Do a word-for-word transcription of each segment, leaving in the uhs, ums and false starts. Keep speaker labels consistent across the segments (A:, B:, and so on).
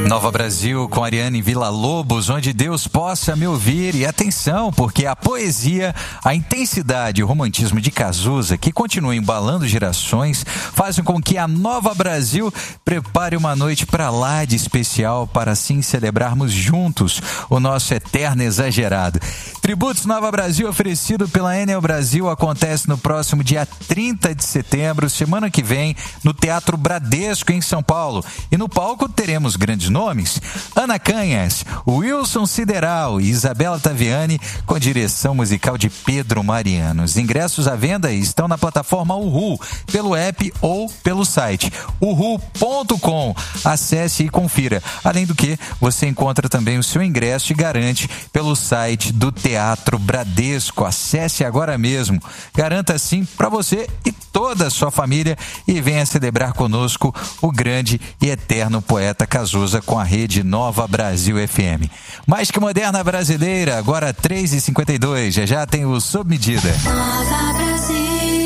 A: Nova Brasil com Ariane Villa-Lobos, onde Deus possa me ouvir. E atenção, porque a poesia, a intensidade e o romantismo de Cazuza, que continuam embalando gerações, fazem com que a Nova Brasil prepare uma noite para lá de especial, para assim celebrarmos juntos o nosso eterno exagerado. Tributos Nova Brasil oferecido pela Enel Brasil acontece no próximo dia trinta de setembro, semana que vem, no Teatro Bradesco, em São Paulo. E no palco teremos grandes nomes: Ana Canhas, Wilson Sideral e Isabela Taviani, com direção musical de Pedro Mariano. Os ingressos à venda estão na plataforma Uhu, pelo app ou pelo site uhu ponto com. Acesse e confira. Além do que, você encontra também o seu ingresso e garante pelo site do Teatro Bradesco. Acesse agora mesmo. Garanta sim para você e toda a sua família e venha celebrar conosco o grande e eterno poeta Cazuza com a rede Nova Brasil F M. Mais que moderna brasileira, agora três e cinquenta e dois, já já tem o Sob Medida.
B: Nova Brasil.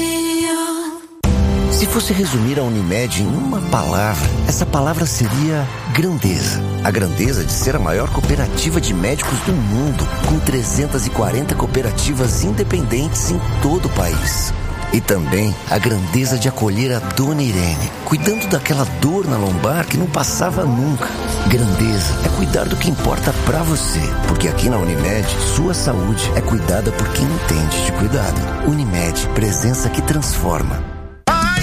C: Se fosse resumir a Unimed em uma palavra, essa palavra seria grandeza. A grandeza de ser a maior cooperativa de médicos do mundo, com trezentas e quarenta cooperativas independentes em todo o país. E também a grandeza de acolher a Dona Irene, cuidando daquela dor na lombar que não passava nunca. Grandeza é cuidar do que importa pra você, porque aqui na Unimed, sua saúde é cuidada por quem entende de cuidado. Unimed, presença que transforma.